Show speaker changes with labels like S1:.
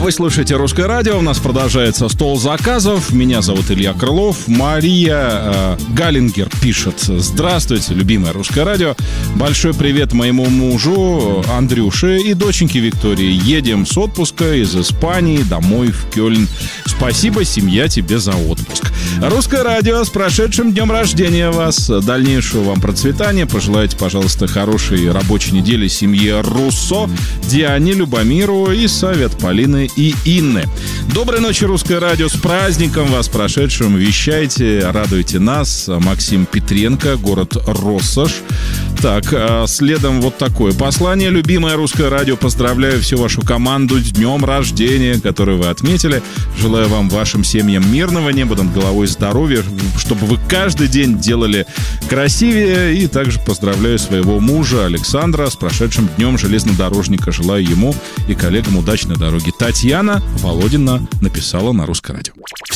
S1: Вы слушаете «Русское радио», у нас продолжается «Стол заказов». Меня зовут Илья Крылов. Мария Галлингер пишет: здравствуйте, любимое «Русское радио». Большой привет моему мужу Андрюше и доченьке Виктории. Едем с отпуска из Испании домой в Кёльн. Спасибо, семья, тебе за отпуск. «Русское радио», с прошедшим днем рождения вас. Дальнейшего вам процветания. Пожелайте, пожалуйста, хорошей рабочей недели семье Руссо, Диане, Любомиру и Совет Полины и Инны. Доброй ночи, «Русское радио», с праздником вас прошедшим. Вещайте, радуйте нас. Максим Петренко, город Россошь. Так, следом вот такое послание. Любимое «Русское радио», поздравляю всю вашу команду с днем рождения, который вы отметили. Желаю вам, вашим семьям, мирного неба над головой, здоровья, чтобы вы каждый день делали красивее. И также поздравляю своего мужа Александра с прошедшим днем железнодорожника. Желаю ему и коллегам удачной дороги. Татьяна Володина написала на «Русское радио».